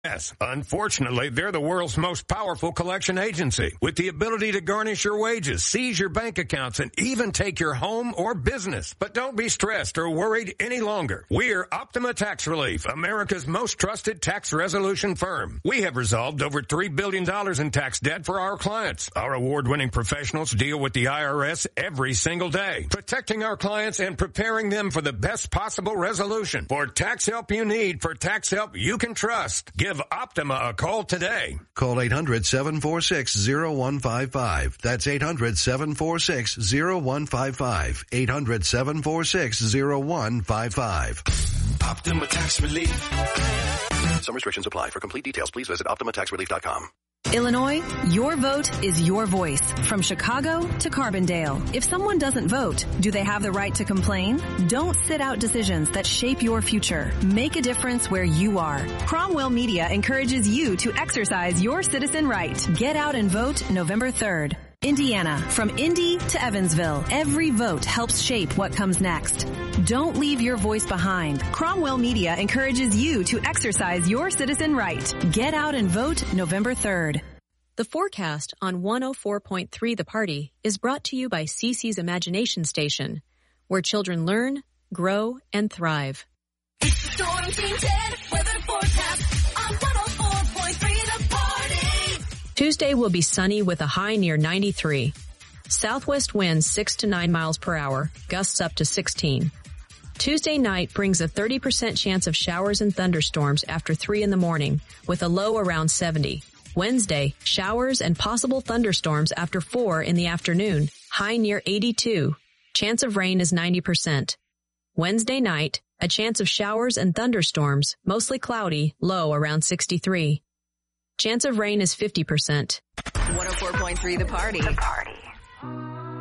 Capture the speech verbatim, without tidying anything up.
Yes, unfortunately, they're the world's most powerful collection agency with the ability to garnish your wages, seize your bank accounts, and even take your home or business. But don't be stressed or worried any longer. We're Optima Tax Relief, America's most trusted tax resolution firm. We have resolved over three billion dollars in tax debt for our clients. Our award-winning professionals deal with the I R S every single day, protecting our clients and preparing them for the best possible resolution. For tax help you need, for tax help you can trust, give Optima a call today. Call eight hundred, seven four six, zero one five five. That's eight hundred, seven four six, zero one five five. eight hundred, seven four six, zero one five five. Optima Tax Relief. Some restrictions apply. For complete details, please visit optima tax relief dot com. Illinois, your vote is your voice. From Chicago to Carbondale. If someone doesn't vote, do they have the right to complain? Don't sit out decisions that shape your future. Make a difference where you are. Cromwell Media encourages you to exercise your citizen right. Get out and vote November third. Indiana, from Indy to Evansville, every vote helps shape what comes next. Don't leave your voice behind. Cromwell Media encourages you to exercise your citizen right. Get out and vote November third. The forecast on one oh four point three The Party is brought to you by Cece's Imagination Station, where children learn, grow, and thrive. It's the Storm Team ten weather forecast on one oh four point three The Party. Tuesday will be sunny with a high near ninety-three. Southwest winds six to nine miles per hour, gusts up to sixteen. Tuesday night brings a thirty percent chance of showers and thunderstorms after three in the morning, with a low around seventy. Wednesday, showers and possible thunderstorms after four in the afternoon, high near eighty-two. Chance of rain is ninety percent. Wednesday night, a chance of showers and thunderstorms, mostly cloudy, low around sixty-three. Chance of rain is fifty percent. one oh four point three The Party. The Party.